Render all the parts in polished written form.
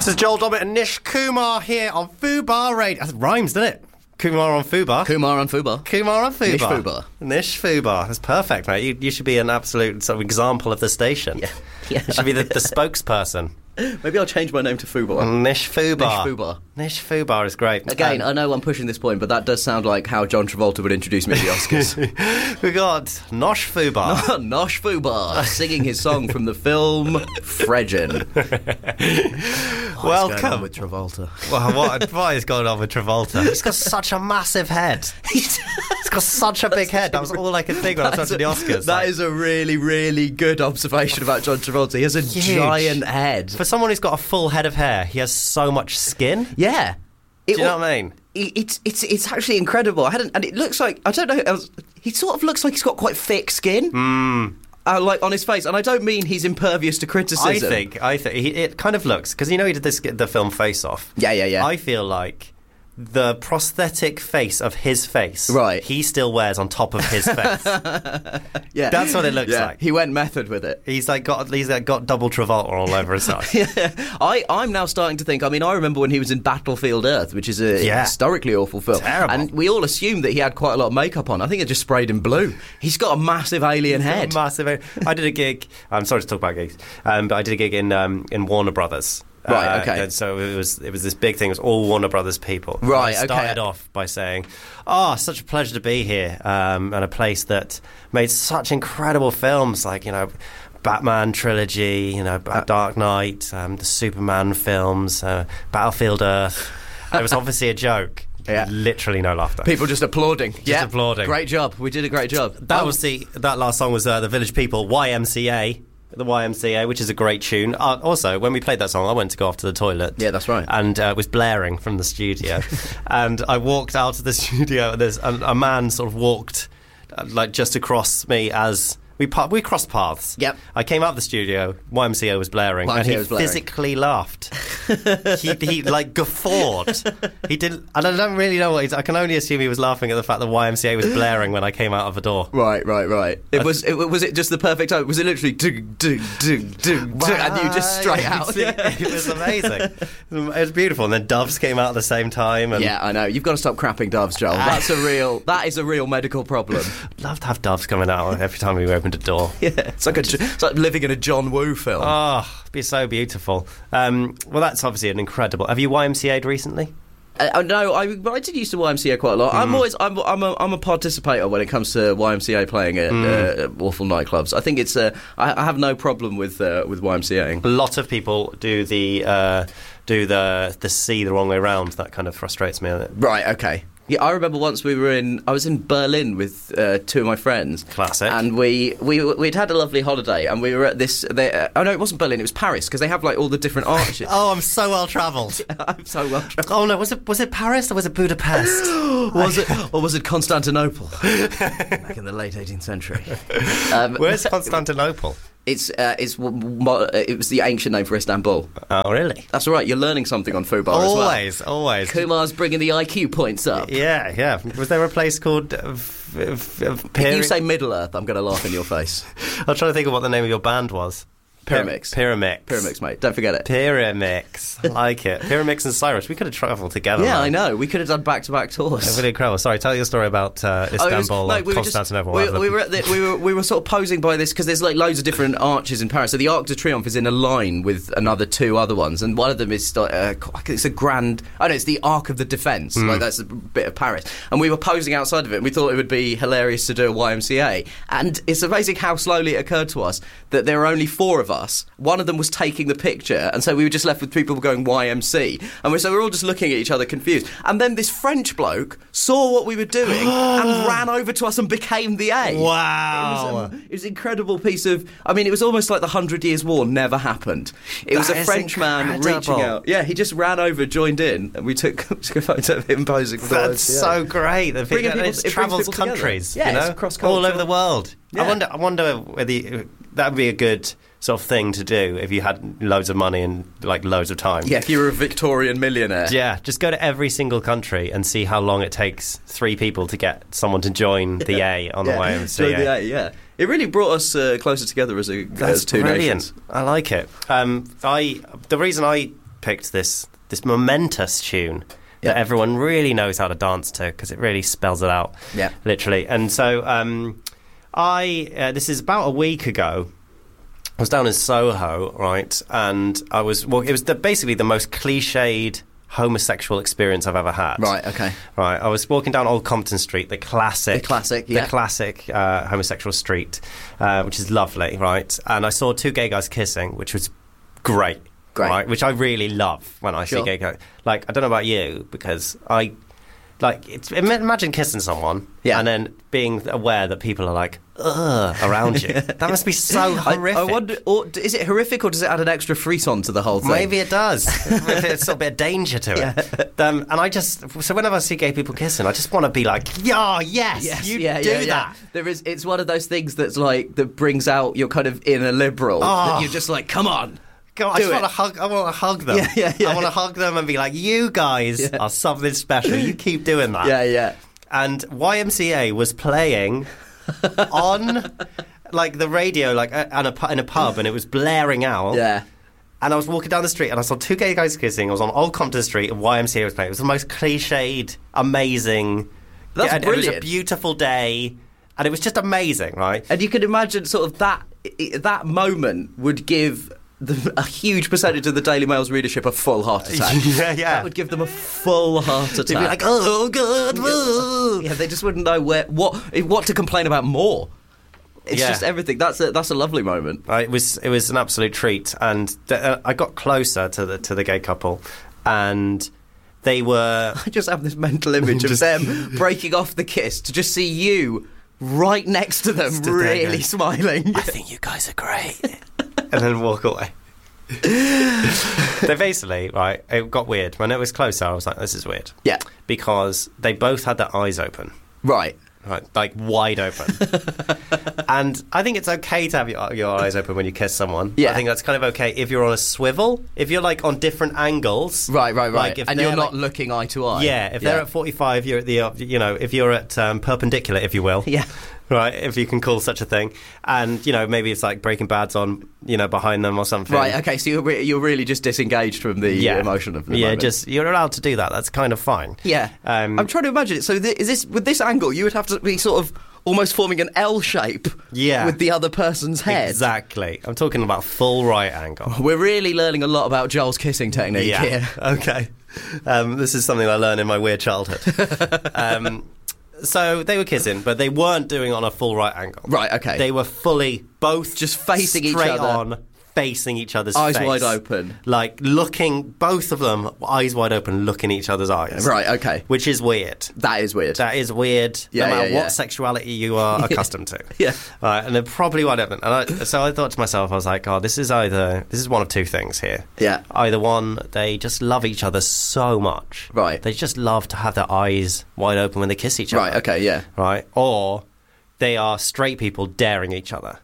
This is Joel Dommett and Nish Kumar here on Fubar Radio. That rhymes, doesn't it? Kumar on Fubar. Kumar on Fubar. Kumar on Fubar. Nish Fubar. Nish Fubar. That's perfect, mate. You should be an absolute sort of example of the station. Yeah. You should be the spokesperson. Maybe I'll change my name to Fubar. Nish Fubar. Nish Fubar. Nish Fubar is great. Again, I know I'm pushing this point, but that does sound like how John Travolta would introduce me at the Oscars. We got Nosh Fubar. Nosh Fubar, singing his song from the film Fredgin. Welcome. Going on with Travolta. Well, what is going on with Travolta? He's got such a massive head. He's got such a big head. That was all I could think when I was watching the Oscars. That is a really, really good observation about John Travolta. He has a giant head. For someone who's got a full head of hair, he has so much skin. Yeah. Do you know what I mean? It's actually incredible. And it looks like, I don't know, he sort of looks like he's got quite thick skin. Like on his face, and I don't mean he's impervious to criticism. I think it kind of looks, because you know he did the film Face Off. Yeah. I feel like the prosthetic face of his face, right, he still wears on top of his face. Yeah, that's what it looks like. He went method with it. He's got double Travolta all over his side. Yeah. I'm now starting to think. I mean, I remember when he was in Battlefield Earth, which is a historically awful film. Terrible. And we all assumed that he had quite a lot of makeup on. I think it just sprayed him blue. He's got a massive alien head. I did a gig. I'm sorry to talk about gigs, but I did a gig in Warner Brothers. Right, okay. And so it was this big thing. It was all Warner Brothers people. Right, I started off by saying, such a pleasure to be here, and a place that made such incredible films, like, Batman trilogy, Dark Knight, the Superman films, Battlefield Earth. It was obviously a joke. Yeah. Literally no laughter. People just applauding. Applauding. Great job. We did a great job. That last song was the Village People, YMCA. The YMCA, which is a great tune. Also, when we played that song, I went to go off to the toilet. Yeah, that's right. And it was blaring from the studio. And I walked out of the studio, and there's a man sort of walked just across me as we crossed paths. Yep. I came out of the studio, YMCA was blaring, and he physically laughed. he guffawed. He didn't, and I don't really know I can only assume he was laughing at the fact that YMCA was blaring when I came out of the door. Right. Was it just the perfect time? Was it literally ding, ding, ding, ding, and you just straight out? It was amazing. It was beautiful. And then doves came out at the same time. And yeah, I know. You've got to stop crapping doves, Joel. That is a real medical problem. Love to have doves coming out every time we opened a door. Yeah, it's like living in a John Woo film. Oh, it'd be so beautiful. Well, that's obviously an incredible. Have you YMCA'd recently? No, I did used to YMCA quite a lot. I'm a participator when it comes to YMCA playing at awful nightclubs. I think it's I have no problem with YMCAing. A lot of people do the C the wrong way round. That kind of frustrates me. Right. Okay. Yeah, I remember once I was in Berlin with two of my friends. Classic. And we'd had a lovely holiday, and we were at this. Oh no, it wasn't Berlin. It was Paris, because they have all the different arches. Oh, I'm so well travelled. I'm so well travelled. Oh no, was it Paris or was it Budapest? was it Constantinople? Back in the late 18th century. Where's Constantinople? It was the ancient name for Istanbul. Oh, really? That's all right. You're learning something on Fubar as well. Always. Kumar's bringing the IQ points up. Yeah. Was there a place called If you say Middle Earth, I'm going to laugh in your face. I'm trying to think of what the name of your band was. Pyramix, mate. Don't forget it. Pyramix. I like it. Pyramix and Cyrus. We could have travelled together. Yeah, man. I know. We could have done back-to-back tours. That's really incredible. Sorry, tell your story about Istanbul or Constantinople. We were sort of posing by this, because there's loads of different arches in Paris. So the Arc de Triomphe is in a line with two other ones, and one of them is it's a grand. Oh no, it's the Arc of the Defence. That's a bit of Paris, and we were posing outside of it. And we thought it would be hilarious to do a YMCA, and it's amazing how slowly it occurred to us that there were only four of us. One of them was taking the picture, and so we were just left with people going YMC, and so we're all just looking at each other confused. And then this French bloke saw what we were doing and ran over to us and became the A. Wow. It was an incredible piece of. I mean, it was almost like the 100 Years' War never happened. It was a French man reaching out. Yeah, he just ran over, joined in, and we took a photo of him posing for the YMCA. That's so great. It travels countries, it's cross-cultural. all over the world. Yeah. I wonder whether that would be a good sort of thing to do if you had loads of money and loads of time. Yeah, if you were a Victorian millionaire. Yeah, just go to every single country and see how long it takes 3 people to get someone to join the A on the YMCA. Join the A, yeah. It really brought us closer together as two brilliant. nations. I like it. The reason I picked this momentous tune that everyone really knows how to dance to because it really spells it out, literally. And so this is about a week ago. I was down in Soho, right, and it was basically the most cliched homosexual experience I've ever had. Right, okay. Right, I was walking down Old Compton Street, the classic homosexual street, which is lovely, right, and I saw two gay guys kissing, which was great. Right, which I really love when I see gay guys. Like, I don't know about you, because imagine kissing someone and then being aware that people are like, ugh, around you. That must be so horrific. I wonder, is it horrific or does it add an extra frisson to the whole thing? Maybe it does. It's a bit of danger to it. And so whenever I see gay people kissing, I just want to be like, yes, do that. It's one of those things that's like, that brings out your kind of inner liberal. That you're just like, come on. God, I want to hug them. I want to hug them and be like, you guys are something special. You keep doing that. Yeah. And YMCA was playing on like the radio, like in a pub, and it was blaring out. Yeah. And I was walking down the street and I saw two gay guys kissing. I was on Old Compton Street and YMCA was playing. It was the most cliched, amazing. That's brilliant. It was a beautiful day. And it was just amazing, right? And you could imagine sort of that moment would give a huge percentage of the Daily Mail's readership a full heart attack. Yeah. That would give them a full heart attack. They'd be like, oh, God, woo. Yeah, they just wouldn't know what to complain about more. It's just everything. That's a lovely moment. It was an absolute treat. And I got closer to the gay couple, and they were... I just have this mental image of them breaking off the kiss to just see you right next to them, really smiling. I think you guys are great. And then walk away. They basically, right, it got weird. When it was closer, I was like, this is weird. Yeah. Because they both had their eyes open. Right. Like wide open. And I think it's okay to have your eyes open when you kiss someone. Yeah. I think that's kind of okay if you're on a swivel. If you're like on different angles. Right. Like and you're not looking eye to eye. Yeah. If they're at 45, you're at the, if you're at perpendicular, if you will. Yeah. Right, if you can call such a thing. And, maybe it's like Breaking Bad's on, behind them or something. Right, okay, so you're really just disengaged from the emotion of the moment. You're allowed to do that. That's kind of fine. Yeah. I'm trying to imagine it. So with this angle, you would have to be sort of almost forming an L shape with the other person's head. Exactly. I'm talking about full right angle. We're really learning a lot about Joel's kissing technique here. Okay. This is something I learned in my weird childhood. So they were kissing, but they weren't doing it on a full right angle. Right, okay. They were fully both just facing each straight other. On, facing each other's eyes face. Wide open. Like looking, both of them, eyes wide open, looking each other's eyes. Right, okay. Which is weird. That is weird. No matter what sexuality you are accustomed to. Yeah. Right, and they're probably wide open. And so I thought to myself, I was like, this is one of two things here. Yeah. Either one, they just love each other so much. Right. They just love to have their eyes wide open when they kiss each other. Right, okay, yeah. Right. Or they are straight people daring each other.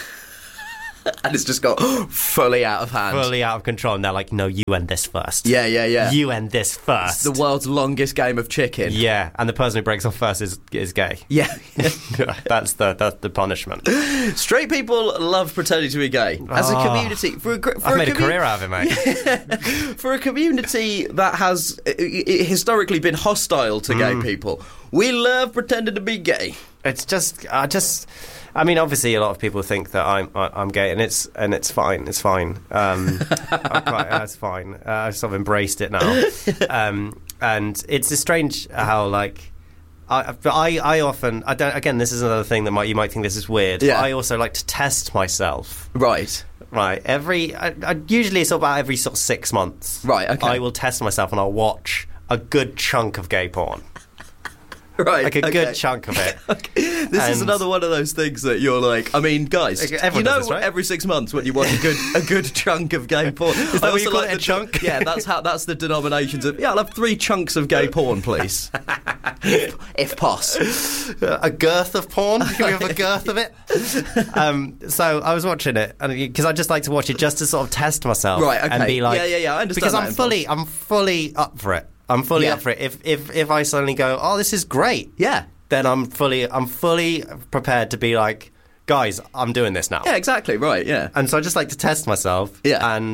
And it's just got fully out of hand. Fully out of control. And they're like, no, you end this first. Yeah. You end this first. It's the world's longest game of chicken. Yeah, and the person who breaks off first is gay. Yeah. That's the punishment. Straight people love pretending to be gay. As a community. I've made a career out of it, mate. Yeah. For a community that has historically been hostile to gay people, we love pretending to be gay. It's just... I mean, obviously, a lot of people think that I'm gay, and it's fine. It's fine. That's fine. I've sort of embraced it now, and it's strange how I often I don't. Again, this is another thing that you might think this is weird. Yeah. But I also like to test myself. Right. I usually it's about every sort of 6 months. Right. Okay. I will test myself, and I'll watch a good chunk of gay porn. Right, like a good chunk of it. This is another one of those things that you're like, I mean, guys, every 6 months when you watch a good chunk of gay porn. Is that what you call it, a chunk? Yeah, that's the denominations of, I'll have 3 chunks of gay porn, please. if poss. A girth of porn? Can we have a girth of it? So I was watching it, because I just like to watch it just to sort of test myself. Right, okay. And be like... Yeah, I understand. Because I'm fully up for it. I'm fully up for it. If I suddenly go, this is great. Yeah. Then I'm fully prepared to be like, guys, I'm doing this now. Yeah, exactly. Right. Yeah. And so I just like to test myself. Yeah. And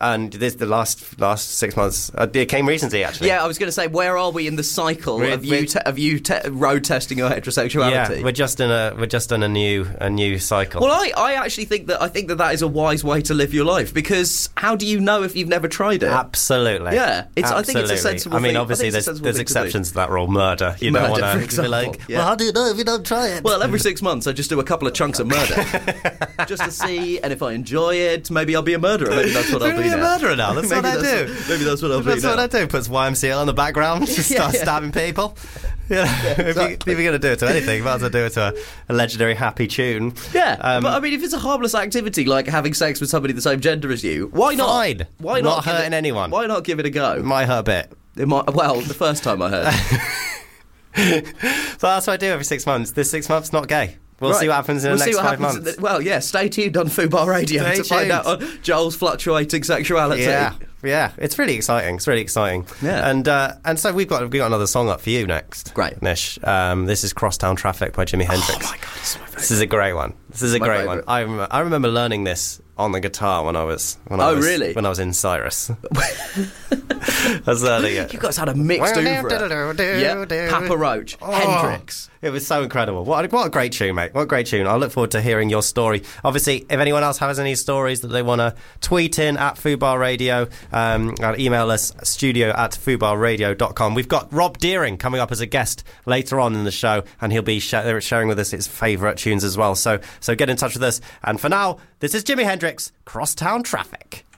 And this the last 6 months. It came recently, actually. Yeah, I was going to say, where are we in the cycle of you road testing your heterosexuality? Yeah, we're just in a new cycle. Well, I actually think that is a wise way to live your life, because how do you know if you've never tried it? Absolutely. Yeah, I think it's a sensible thing. I mean, obviously, there's exceptions to that rule. Murder. You don't want to be like, well, how do you know if you don't try it? Well, every 6 months I just do a couple of chunks of murder just to see, and if I enjoy it, maybe I'll be a murderer. Maybe that's what I'll be. A murderer now. That's what I do. Maybe that's what I'll be. That's what I do. Puts YMCA on the background, just start stabbing people. Yeah, exactly. If you're going to do it to anything, you might as well do it to a legendary happy tune. Yeah, but I mean, if it's a harmless activity like having sex with somebody the same gender as you, why not? Fine. Why not hurting anyone? Why not give it a go? It might hurt a bit. It might. Well, the first time I heard. So that's what I do every 6 months. This 6 months, not gay. We'll see what happens in the next 5 months. Stay tuned on Fubar Radio to find out on Joel's fluctuating sexuality. Yeah, it's really exciting. Yeah, and so we've got another song up for you next. Great, Nish. This is Crosstown Traffic by Jimi Hendrix. Oh my God, this is my favourite. This is a great one. I remember learning this on the guitar when I was in Cyrus. I was learning it. You guys had a mixed oeuvre. Yeah, Papa Roach, Hendrix. It was so incredible. What a great tune, mate. What a great tune. I look forward to hearing your story. Obviously, if anyone else has any stories that they want to tweet in at Fubar Radio, email us studio@fubarradio.com. We've got Rob Deering coming up as a guest later on in the show, and he'll be sharing with us his favourite tunes as well. So get in touch with us. And for now, this is Jimi Hendrix, Crosstown Traffic.